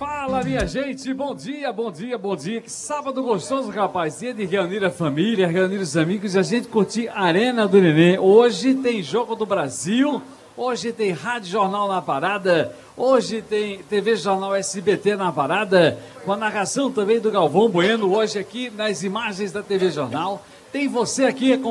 Fala, minha gente, bom dia, bom dia, bom dia. Que sábado gostoso, rapaz. Dia de reunir a família, reunir os amigos e a gente curtir a Arena do Nenê. Hoje tem Jogo do Brasil, hoje tem Rádio Jornal na parada, hoje tem TV Jornal SBT na parada, com a narração também do Galvão Bueno, hoje aqui nas imagens da TV Jornal. Tem você aqui com